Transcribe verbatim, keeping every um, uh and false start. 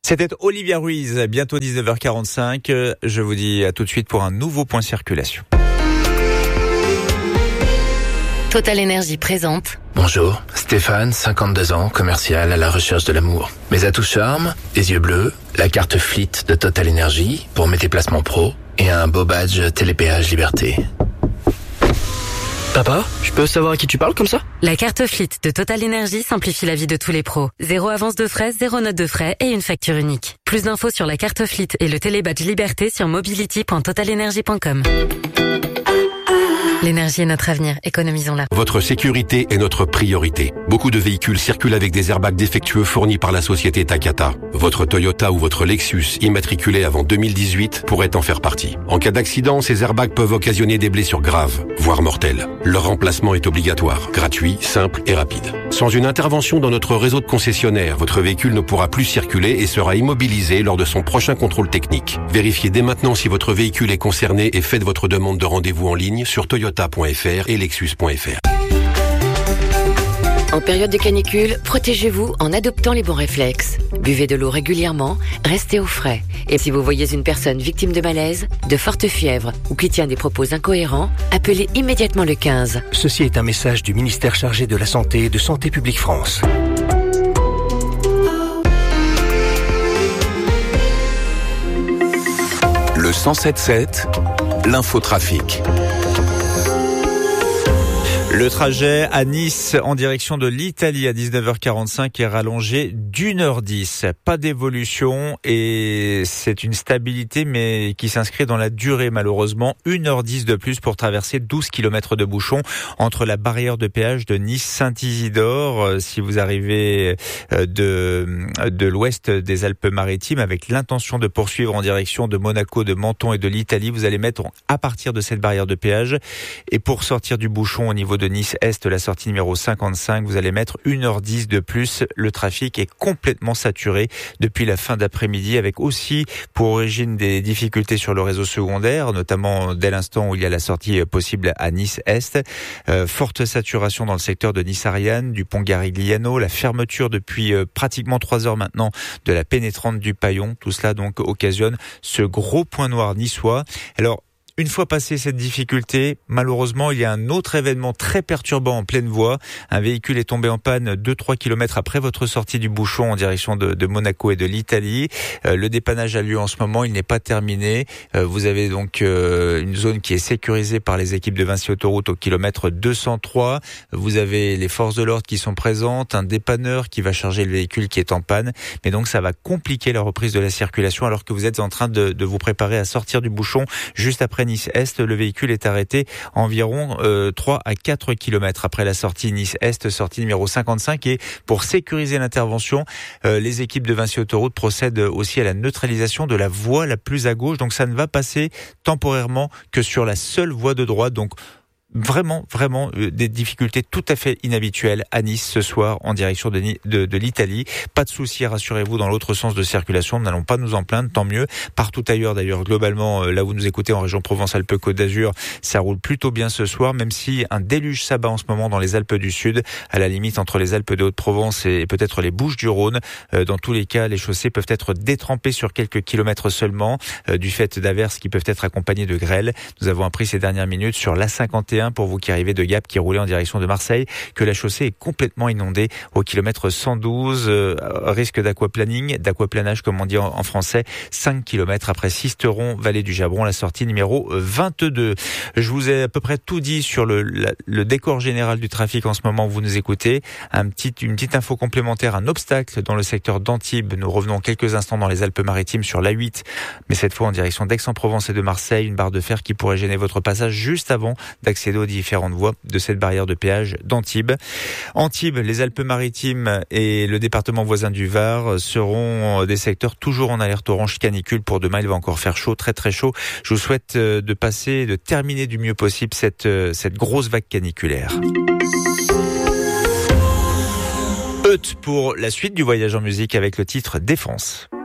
C'était Olivia Ruiz, bientôt dix-neuf heures quarante-cinq. Je vous dis à tout de suite pour un nouveau point circulation. Total Énergie présente. Bonjour, Stéphane, cinquante-deux ans, commercial à la recherche de l'amour. Mes atouts charme, des yeux bleus, la carte Fleet de Total Énergie pour mes déplacements pro et un beau badge Télépéage Liberté. Papa, je peux savoir à qui tu parles comme ça? La carte Fleet de Total Énergie simplifie la vie de tous les pros. Zéro avance de frais, zéro note de frais et une facture unique. Plus d'infos sur la carte Fleet et le télébadge Liberté sur mobility point total énergie point com. L'énergie est notre avenir, économisons-la. Votre sécurité est notre priorité. Beaucoup de véhicules circulent avec des airbags défectueux fournis par la société Takata. Votre Toyota ou votre Lexus immatriculé avant deux mille dix-huit pourrait en faire partie. En cas d'accident, ces airbags peuvent occasionner des blessures graves, voire mortelles. Leur remplacement est obligatoire, gratuit, simple et rapide. Sans une intervention dans notre réseau de concessionnaires, votre véhicule ne pourra plus circuler et sera immobilisé lors de son prochain contrôle technique. Vérifiez dès maintenant si votre véhicule est concerné et faites votre demande de rendez-vous en ligne sur toyota point f r et lexus point f r. En période de canicule, protégez-vous en adoptant les bons réflexes. Buvez de l'eau régulièrement, restez au frais. Et si vous voyez une personne victime de malaise, de forte fièvre ou qui tient des propos incohérents, appelez immédiatement le quinze. Ceci est un message du ministère chargé de la Santé et de Santé publique France. Le cent sept sept, l'infotrafic. Le trajet à Nice en direction de l'Italie à dix-neuf heures quarante-cinq est rallongé d'une heure dix. Pas d'évolution et c'est une stabilité mais qui s'inscrit dans la durée malheureusement. une heure dix de plus pour traverser douze kilomètres de bouchons entre la barrière de péage de Nice-Saint-Isidore. Si vous arrivez de, de l'ouest des Alpes-Maritimes avec l'intention de poursuivre en direction de Monaco, de Menton et de l'Italie, vous allez mettre à partir de cette barrière de péage. Et pour sortir du bouchon au niveau de Nice-Est, la sortie numéro cinquante-cinq, vous allez mettre une heure dix de plus. Le trafic est complètement saturé depuis la fin d'après-midi avec aussi pour origine des difficultés sur le réseau secondaire, notamment dès l'instant où il y a la sortie possible à Nice-Est. Euh, forte saturation dans le secteur de Nice-Ariane, du pont Garigliano, la fermeture depuis euh, pratiquement trois heures maintenant de la pénétrante du Paillon. Tout cela donc occasionne ce gros point noir niçois. Alors, une fois passée cette difficulté, malheureusement, il y a un autre événement très perturbant en pleine voie. Un véhicule est tombé en panne deux à trois kilomètres après votre sortie du bouchon en direction de, de Monaco et de l'Italie. Euh, le dépannage a lieu en ce moment, il n'est pas terminé. Euh, vous avez donc euh, une zone qui est sécurisée par les équipes de Vinci Autoroute au kilomètre deux cent trois. Vous avez les forces de l'ordre qui sont présentes, un dépanneur qui va charger le véhicule qui est en panne. Mais donc ça va compliquer la reprise de la circulation alors que vous êtes en train de, de vous préparer à sortir du bouchon juste après Nice-Est. Le véhicule est arrêté environ euh, trois à quatre kilomètres après la sortie Nice-Est, sortie numéro cinquante-cinq. Et pour sécuriser l'intervention, euh, les équipes de Vinci Autoroute procèdent aussi à la neutralisation de la voie la plus à gauche. Donc ça ne va passer temporairement que sur la seule voie de droite. Donc Vraiment, vraiment euh, des difficultés tout à fait inhabituelles à Nice ce soir en direction de, de, de l'Italie. Pas de souci, rassurez-vous, dans l'autre sens de circulation. Nous n'allons pas nous en plaindre, tant mieux. Partout ailleurs, d'ailleurs, globalement, euh, là où vous nous écoutez en région Provence-Alpes-Côte d'Azur, ça roule plutôt bien ce soir, même si un déluge s'abat en ce moment dans les Alpes du Sud, à la limite entre les Alpes de Haute-Provence et peut-être les Bouches-du-Rhône. Euh, dans tous les cas, les chaussées peuvent être détrempées sur quelques kilomètres seulement, euh, du fait d'averses qui peuvent être accompagnées de grêle. Nous avons appris ces dernières minutes sur l'A cinquante et un pour vous qui arrivez de Gap, qui roulait en direction de Marseille, que la chaussée est complètement inondée au kilomètre cent douze, euh, risque d'aquaplaning, d'aquaplanage comme on dit en, en français, cinq kilomètres après Sisteron, vallée du Jabron, la sortie numéro vingt-deux. Je vous ai à peu près tout dit sur le, la, le décor général du trafic en ce moment où vous nous écoutez. Un petit, une petite info complémentaire, un obstacle dans le secteur d'Antibes. Nous revenons quelques instants dans les Alpes-Maritimes sur l'A huit, mais cette fois en direction d'Aix-en-Provence et de Marseille, une barre de fer qui pourrait gêner votre passage juste avant d'accéder aux différentes voies de cette barrière de péage d'Antibes. Antibes, les Alpes-Maritimes et le département voisin du Var seront des secteurs toujours en alerte orange canicule pour demain. Il va encore faire chaud, très très chaud. Je vous souhaite de passer, de terminer du mieux possible cette, cette grosse vague caniculaire. Eut pour la suite du voyage en musique avec le titre Défense.